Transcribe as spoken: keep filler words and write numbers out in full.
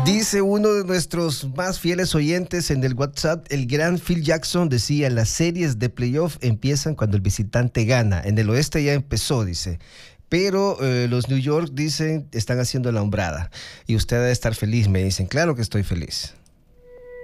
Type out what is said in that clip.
Dice uno de nuestros más fieles oyentes en el WhatsApp, el gran Phil Jackson decía, las series de playoff empiezan cuando el visitante gana. En el oeste ya empezó, dice. Pero eh, los New York, dicen, están haciendo la hombrada. Y usted debe estar feliz, me dicen. Claro que estoy feliz.